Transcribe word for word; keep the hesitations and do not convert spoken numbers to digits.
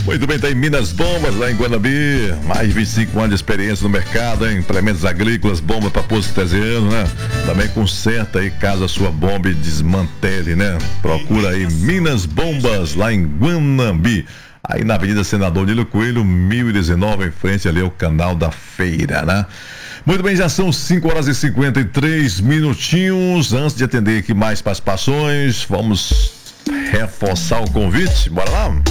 Muito bem, tem Minas Bombas lá em Guanabi, mais de vinte e cinco anos de experiência no mercado, hein? Implementos agrícolas, bomba para poço artesiano, né? Também conserta aí caso a sua bomba desmantele, né? Procura aí Minas Bombas lá em Guanabi, aí na Avenida Senador Nilo Coelho, mil e dezenove, em frente ali ao Canal da Feira, né? Muito bem, já são cinco horas e cinquenta e três minutinhos. Antes de atender aqui mais participações, vamos reforçar o convite. Bora lá?